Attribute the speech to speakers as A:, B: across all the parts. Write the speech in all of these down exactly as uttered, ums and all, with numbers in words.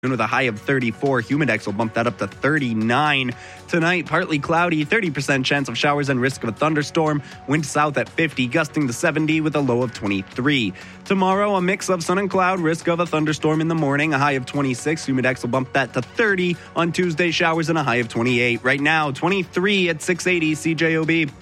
A: with a high of thirty-four. Humidex will bump that up to thirty-nine. Tonight, partly cloudy, thirty percent chance of showers and risk of a thunderstorm. Wind south at fifty, gusting to seventy with a low of twenty-three. Tomorrow, a mix of sun and cloud, risk of a thunderstorm in the morning, a high of twenty-six. Humidex will bump that to thirty. On Tuesday, showers and a high of twenty-eight. Right now, twenty-three at six eighty C J O B.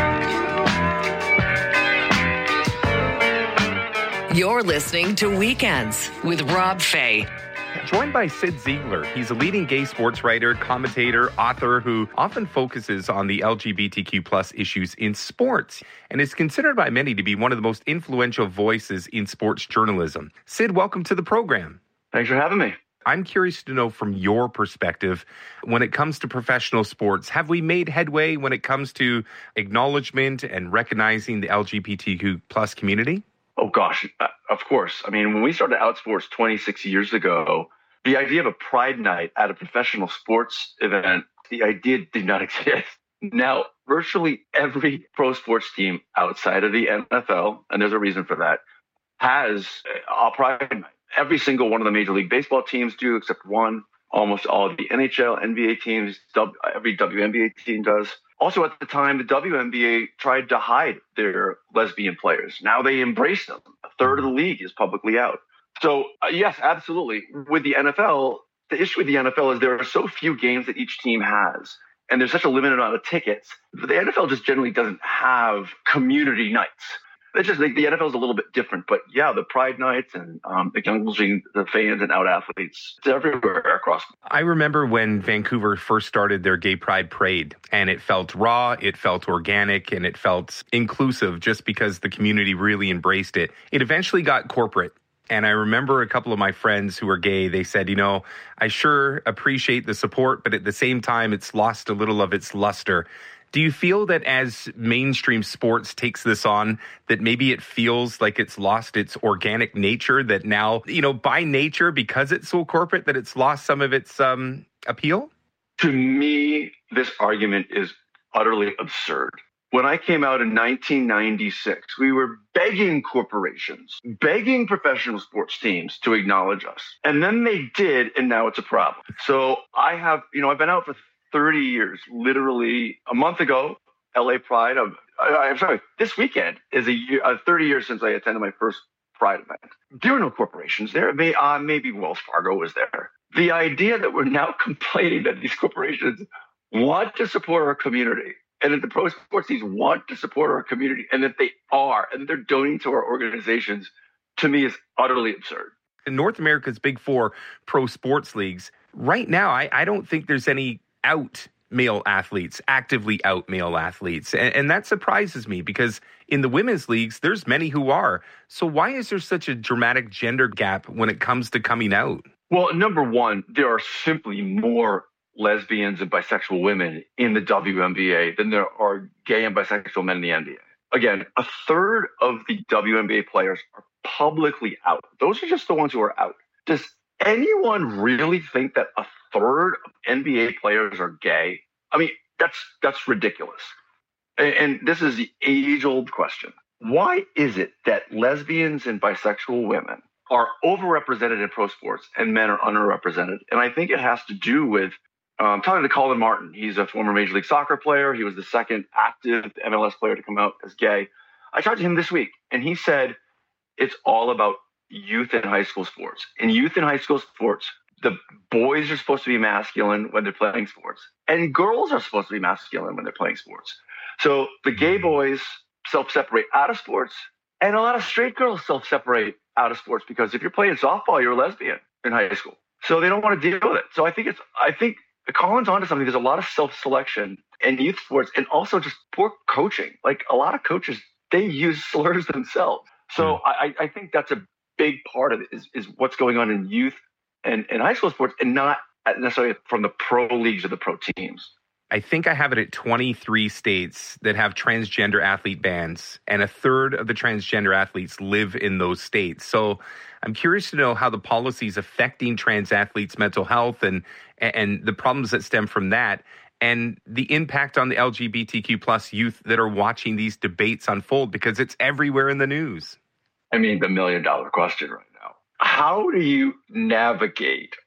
B: You're listening to Weekends with Rob Fay.
C: Joined by Sid Ziegler. He's a leading gay sports writer, commentator, author who often focuses on the L G B T Q plus issues in sports and is considered by many to be one of the most influential voices in sports journalism. Sid, welcome to the program.
D: Thanks for having me.
C: I'm curious to know from your perspective, when it comes to professional sports, have we made headway when it comes to acknowledgement and recognizing the L G B T Q plus community?
D: Oh, gosh, uh, of course. I mean, when we started Outsports twenty-six years ago, the idea of a pride night at a professional sports event, the idea did not exist. Now, virtually every pro sports team outside of the N F L, and there's a reason for that, has a pride night. Every single one of the Major League Baseball teams do, except one. Almost all of the N H L, N B A teams, every W N B A team does. Also, at the time, the W N B A tried to hide their lesbian players. Now they embrace them. A third of the league is publicly out. So, uh, yes, absolutely. With the N F L, the issue with the N F L is there are so few games that each team has, and there's such a limited amount of tickets. The N F L just generally doesn't have community nights. It's just like the N F L is a little bit different, but yeah, the pride nights and um, acknowledging the fans and out athletes, it's everywhere across.
C: I remember when Vancouver first started their gay pride parade, and it felt raw, it felt organic, and it felt inclusive just because the community really embraced it. It eventually got corporate. And I remember a couple of my friends who are gay, they said, you know, I sure appreciate the support, but at the same time, it's lost a little of its luster. Do you feel that as mainstream sports takes this on, that maybe it feels like it's lost its organic nature, that now, you know, by nature, because it's so corporate, that it's lost some of its um, appeal?
D: To me, this argument is utterly absurd. When I came out in nineteen ninety-six, we were begging corporations, begging professional sports teams to acknowledge us. And then they did, and now it's a problem. So I have, you know, I've been out for thirty years, literally a month ago, L A Pride. Of, I, I'm sorry, this weekend is a year, uh, thirty years since I attended my first Pride event. There are no corporations there. May, uh, maybe Wells Fargo was there. The idea that we're now complaining that these corporations want to support our community and that the pro sports teams want to support our community and that they are and they're donating to our organizations, to me is utterly absurd.
C: In North America's big four pro sports leagues, right now, I, I don't think there's any out male athletes, actively out male athletes. And, and that surprises me because in the women's leagues, there's many who are. So why is there such a dramatic gender gap when it comes to coming out?
D: Well, number one, there are simply more lesbians and bisexual women in the W N B A than there are gay and bisexual men in the N B A. Again, a third of the W N B A players are publicly out. Those are just the ones who are out. Does anyone really think that a third of N B A players are gay? I mean, that's that's ridiculous. And, and this is the age-old question. Why is it that lesbians and bisexual women are overrepresented in pro sports and men are underrepresented? And I think it has to do with um, talking to Colin Martin. He's a former Major League Soccer player. He was the second active M L S player to come out as gay. I talked to him this week, and he said it's all about youth and high school sports. In youth and high school sports, the boys are supposed to be masculine when they're playing sports, and girls are supposed to be masculine when they're playing sports. So the gay boys self-separate out of sports, and a lot of straight girls self-separate out of sports because if you're playing softball, you're a lesbian in high school. So they don't want to deal with it. So I think it's, I think Colin's onto something. There's a lot of self-selection in youth sports and also just poor coaching. Like a lot of coaches, they use slurs themselves. So I, I think that's a big part of it is, is what's going on in youth and, and high school sports and not necessarily from the pro leagues or the pro teams.
C: I think I have it at twenty-three states that have transgender athlete bans, and a third of the transgender athletes live in those states. So I'm curious to know how the policy is affecting trans athletes' mental health and and the problems that stem from that, and the impact on the L G B T Q plus youth that are watching these debates unfold, because it's everywhere in the news.
D: I mean, the million dollar question right now. How do you navigate